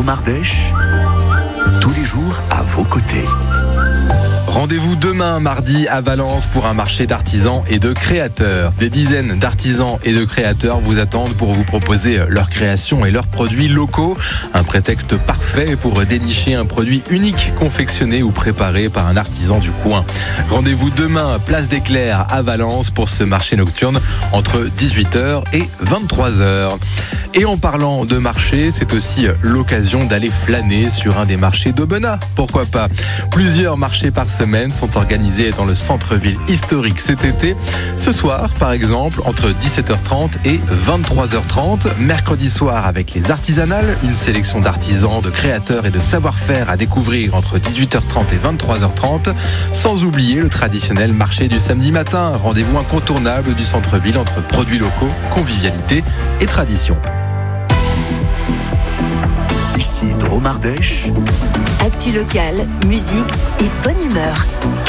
Dromardèche, tous les jours à vos côtés. Rendez-vous demain mardi à Valence pour un marché d'artisans et de créateurs. Des dizaines d'artisans et de créateurs vous attendent pour vous proposer leurs créations et leurs produits locaux. Un prétexte parfait pour dénicher un produit unique confectionné ou préparé par un artisan du coin. Rendez-vous demain place des Clercs à Valence pour ce marché nocturne entre 18h et 23h. Et en parlant de marché, c'est aussi l'occasion d'aller flâner sur un des marchés d'Aubenas. Pourquoi pas ? Plusieurs marchés par semaine sont organisés dans le centre-ville historique cet été. Ce soir, par exemple, entre 17h30 et 23h30. Mercredi soir avec les artisanales, une sélection d'artisans, de créateurs et de savoir-faire à découvrir entre 18h30 et 23h30. Sans oublier le traditionnel marché du samedi matin. Rendez-vous incontournable du centre-ville entre produits locaux, convivialité et tradition. Ici Dromardèche. Actu locale, musique et bonne humeur.